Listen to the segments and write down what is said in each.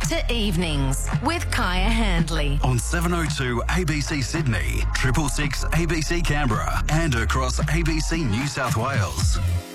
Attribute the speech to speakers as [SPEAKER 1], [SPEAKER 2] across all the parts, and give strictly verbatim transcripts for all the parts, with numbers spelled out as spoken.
[SPEAKER 1] to Evenings with Kaya Handley.
[SPEAKER 2] On seven oh two A B C Sydney, triple six A B C Canberra, and across A B C New South Wales.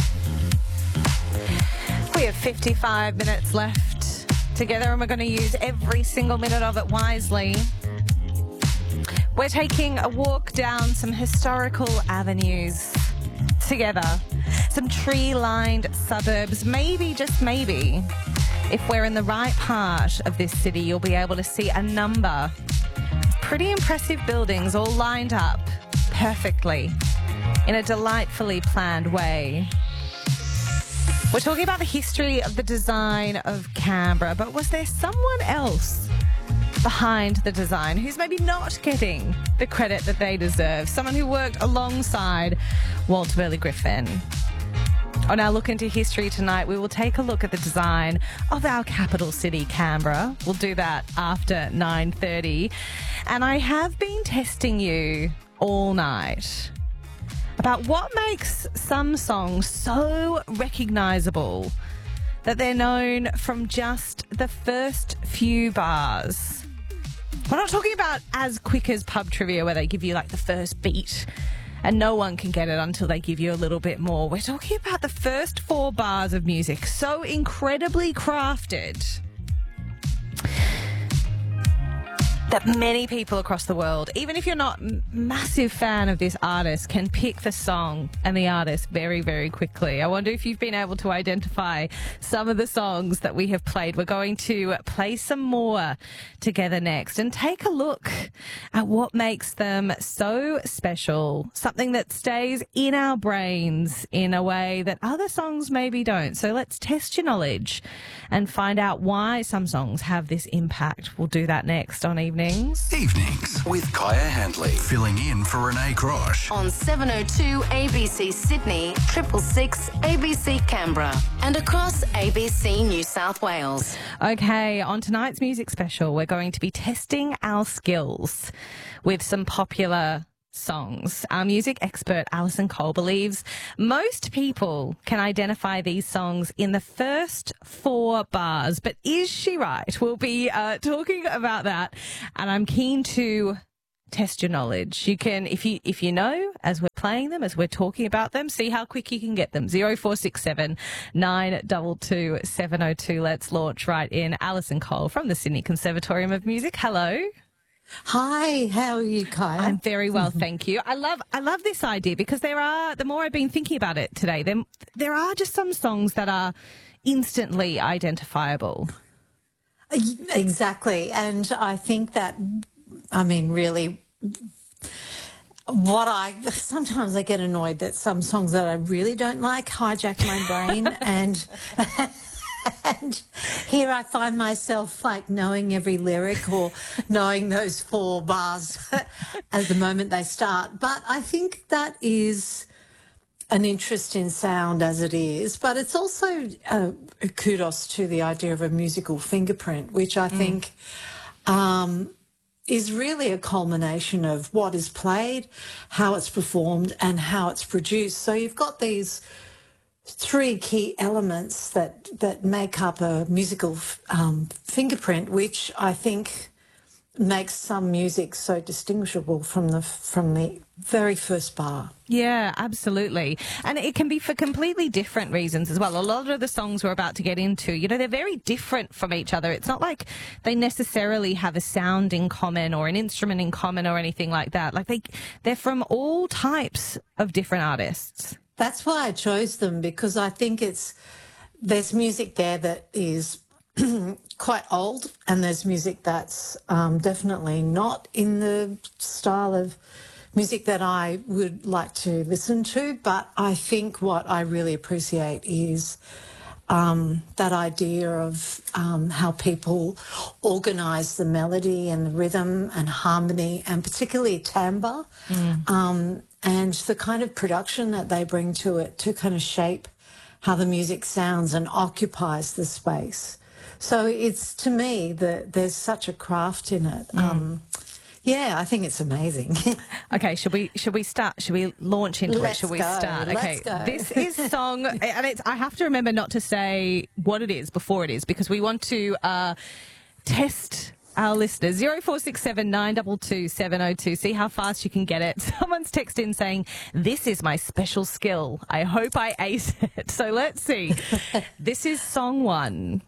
[SPEAKER 3] We have fifty-five minutes left together and we're going to use every single minute of it wisely. We're taking a walk down some historical avenues together, some tree-lined suburbs, maybe, just maybe, if we're in the right part of this city, you'll be able to see a number of pretty impressive buildings all lined up perfectly in a delightfully planned way. We're talking about the history of the design of Canberra, but was there someone else behind the design who's maybe not getting the credit that they deserve? Someone who worked alongside Walter Burley Griffin. On our Look Into History tonight, we will take a look at the design of our capital city, Canberra. We'll do that after nine thirty. And I have been testing you all night about what makes some songs so recognisable that they're known from just the first few bars. We're not talking about as quick as pub trivia where they give you like the first beat and no one can get it until they give you a little bit more. We're talking about the first four bars of music, so incredibly crafted that many people across the world, even if you're not a massive fan of this artist, can pick the song and the artist very, very quickly. I wonder if you've been able to identify some of the songs that we have played. We're going to play some more together next and take a look at what makes them so special, something that stays in our brains in a way that other songs maybe don't. So let's test your knowledge and find out why some songs have this impact. We'll do that next on Evening.
[SPEAKER 2] Evenings with Kaya Handley, filling in for Renee Crosh.
[SPEAKER 1] On seven oh two A B C Sydney, triple six A B C Canberra, and across A B C New South Wales.
[SPEAKER 3] Okay, on tonight's music special, we're going to be testing our skills with some popular songs. Our music expert, Alison Cole, believes most people can identify these songs in the first four bars. But is she right? We'll be uh, talking about that, and I'm keen to test your knowledge. You can, if you if you know, as we're playing them, as we're talking about them, see how quick you can get them. zero four six seven nine two two seven oh two. Let's launch right in. Alison Cole from the Sydney Conservatorium of Music. Hello.
[SPEAKER 4] Hi, how are you, Kaya?
[SPEAKER 3] I'm very well, thank you. I love I love this idea because there are, the more I've been thinking about it today, there, there are just some songs that are instantly identifiable.
[SPEAKER 4] Exactly. And I think that, I mean, really, what I, sometimes I get annoyed that some songs that I really don't like hijack my brain and... And here I find myself like knowing every lyric or knowing those four bars at the moment they start. But I think that is an interesting sound as it is. But it's also uh, kudos to the idea of a musical fingerprint, which I mm. think um, is really a culmination of what is played, how it's performed and how it's produced. So you've got these three key elements that that make up a musical um, fingerprint, which I think makes some music so distinguishable from the from the very first bar.
[SPEAKER 3] Yeah, absolutely. And it can be for completely different reasons as well. A lot of the songs we're about to get into, you know, they're very different from each other. It's not like they necessarily have a sound in common or an instrument in common or anything like that. Like they they're from all types of different artists.
[SPEAKER 4] That's why I chose them, because I think it's there's music there that is quite old and there's music that's um, definitely not in the style of music that I would like to listen to. But I think what I really appreciate is um, that idea of um, how people organise the melody and the rhythm and harmony and particularly timbre. Mm. Um, and the kind of production that they bring to it to kind of shape how the music sounds and occupies the space. So it's, to me, that there's such a craft in it. Mm. Um, yeah, I think it's amazing.
[SPEAKER 3] Okay, should we should we start? Should we launch into
[SPEAKER 4] Let's
[SPEAKER 3] it? Should we
[SPEAKER 4] go.
[SPEAKER 3] start?
[SPEAKER 4] Let's
[SPEAKER 3] Okay,
[SPEAKER 4] go.
[SPEAKER 3] This is song, and it's. I have to remember not to say what it is before it is, because we want to. Uh, test our listeners. zero four six seven nine two two seven zero two. See how fast you can get it. Someone's texted in saying, this is my special skill. I hope I ace it. So let's see. This is song one.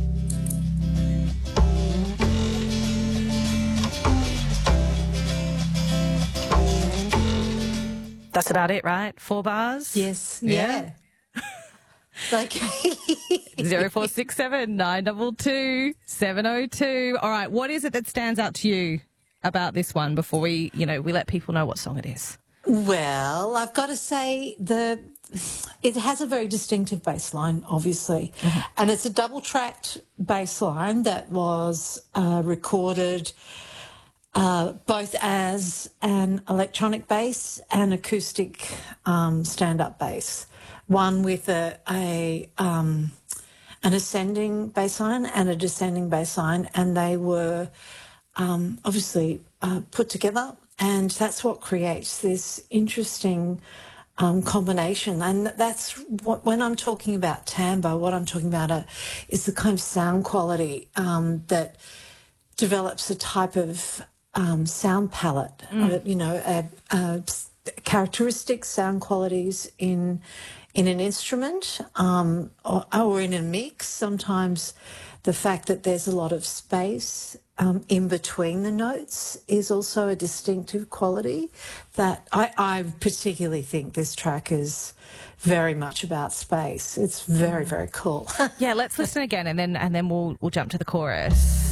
[SPEAKER 3] That's about it, right? Four bars?
[SPEAKER 4] Yes. Yeah. Okay.
[SPEAKER 3] Zero four six seven nine two two seven zero two. All right. What is it that stands out to you about this one before we, you know, we let people know what song it is?
[SPEAKER 4] Well, I've got to say the it has a very distinctive bass line, obviously, mm-hmm. and it's a double-tracked bass line that was uh, recorded uh, both as an electronic bass and acoustic um, stand-up bass. One with a, a um, an ascending bass line and a descending bass line, and they were um, obviously uh, put together, and that's what creates this interesting um, combination. And that's what, when I'm talking about timbre, what I'm talking about uh, is the kind of sound quality um, that develops a type of um, sound palette, mm. uh, you know, uh, uh, characteristic sound qualities in in an instrument um, or, or in a mix. Sometimes the fact that there's a lot of space um, in between the notes is also a distinctive quality that I, I particularly think this track is very much about space. It's very, very cool.
[SPEAKER 3] Yeah, let's listen again and then and then we'll we'll jump to the chorus.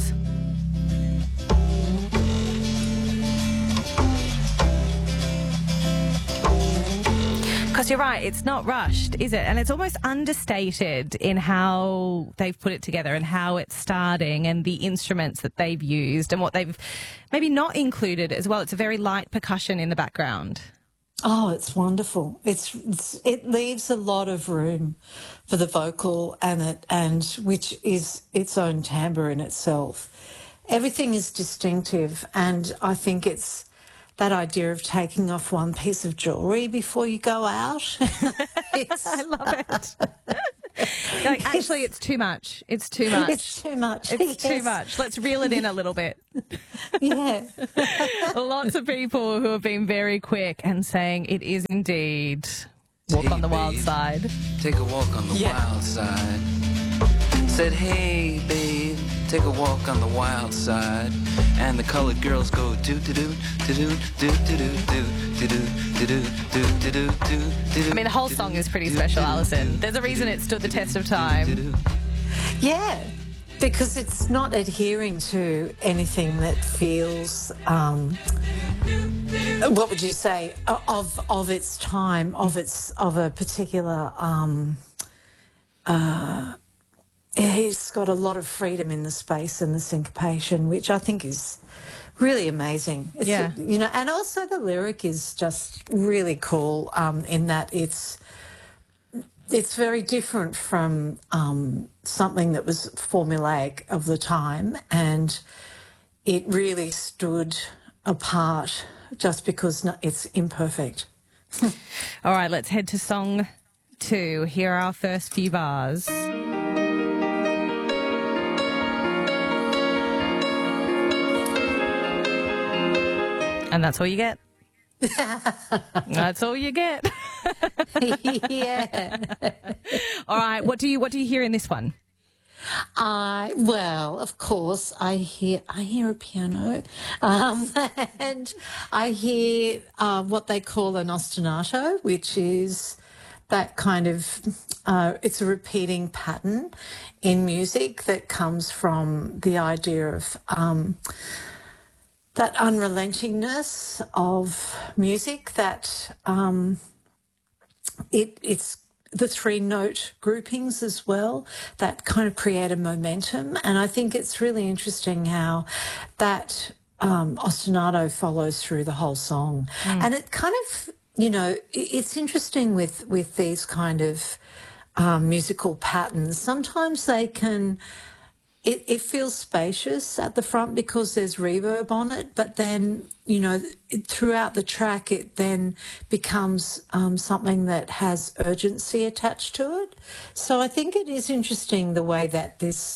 [SPEAKER 3] Because you're right, it's not rushed, is it? And it's almost understated in how they've put it together and how it's starting and the instruments that they've used and what they've maybe not included as well. It's a very light percussion in the background.
[SPEAKER 4] Oh, it's wonderful. It's, it's it leaves a lot of room for the vocal and it and which is its own timbre in itself. Everything is distinctive, and I think it's that idea of taking off one piece of jewellery before you go out.
[SPEAKER 3] I love it. Like, actually, it's too much. It's too much.
[SPEAKER 4] It's too much.
[SPEAKER 3] It's
[SPEAKER 4] yes.
[SPEAKER 3] too much. Let's reel it in a little bit.
[SPEAKER 4] Yeah.
[SPEAKER 3] Lots of people who have been very quick and saying it is indeed Walk hey, on the Wild
[SPEAKER 5] babe,
[SPEAKER 3] Side.
[SPEAKER 5] Take a walk on the yeah. wild side. Said, hey, babe, take a walk on the wild side. And the colored girls go do do do do do do do do do do do do do do.
[SPEAKER 3] I mean, the whole song is pretty special, Alison. There's a reason it stood the test of time.
[SPEAKER 4] Yeah, because it's not adhering to anything that feels, um, what would you say, of of its time, of its of a particular. Um, uh, He's got a lot of freedom in the space and the syncopation, which I think is really amazing. It's,
[SPEAKER 3] yeah.
[SPEAKER 4] You know, and also the lyric is just really cool um, in that it's it's very different from um, something that was formulaic of the time, and it really stood apart just because it's imperfect.
[SPEAKER 3] All right, let's head to song two. Here are our first few bars. And that's all you get. That's all you get.
[SPEAKER 4] Yeah.
[SPEAKER 3] All right. What do you What do you hear in this one?
[SPEAKER 4] I uh, well, of course, I hear I hear a piano, um, and I hear uh, what they call an ostinato, which is that kind of uh, it's a repeating pattern in music that comes from the idea of. Um, that unrelentingness of music, that um, it, it's the three-note groupings as well that kind of create a momentum. And I think it's really interesting how that um, ostinato follows through the whole song. Mm. And it kind of, you know, it's interesting with, with these kind of um, musical patterns. Sometimes they can... It, it feels spacious at the front because there's reverb on it, but then, you know, it, throughout the track it then becomes um, something that has urgency attached to it. So I think it is interesting the way that this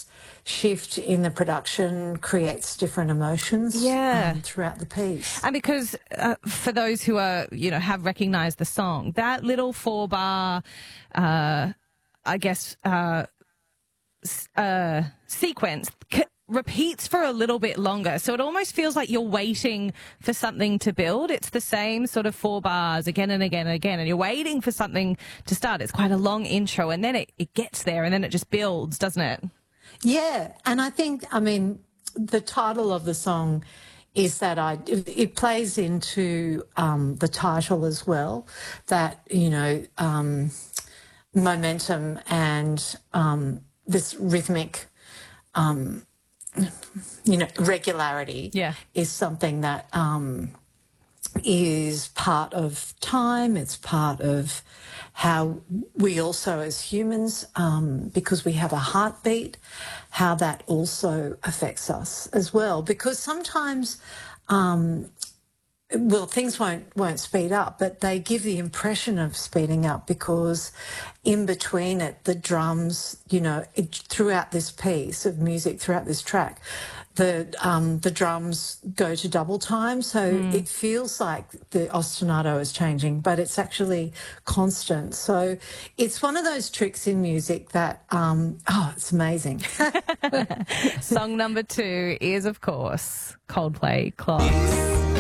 [SPEAKER 4] shift in the production creates different emotions
[SPEAKER 3] Yeah.
[SPEAKER 4] um, throughout the piece.
[SPEAKER 3] And because uh, for those who are, you know, have recognized the song, that little four bar, uh, I guess, uh, s- uh, sequence c- repeats for a little bit longer. So it almost feels like you're waiting for something to build. It's the same sort of four bars again and again and again, and you're waiting for something to start. It's quite a long intro, and then it, it gets there, and then it just builds, doesn't it?
[SPEAKER 4] Yeah, and I think, I mean, the title of the song is that I it, it plays into um, the title as well, that, you know, um, momentum and um, this rhythmic, um, you know, regularity
[SPEAKER 3] Yeah.
[SPEAKER 4] is something that um, is part of time. It's part of how we also as humans, um, because we have a heartbeat, how that also affects us as well. Because sometimes, um, well, things won't won't speed up, but they give the impression of speeding up because in between it, the drums, you know, it, throughout this piece of music, throughout this track, the um, the drums go to double time, so mm. it feels like the ostinato is changing, but it's actually constant. So it's one of those tricks in music that, um, oh, it's amazing.
[SPEAKER 3] Song number two is, of course, Coldplay, Clocks.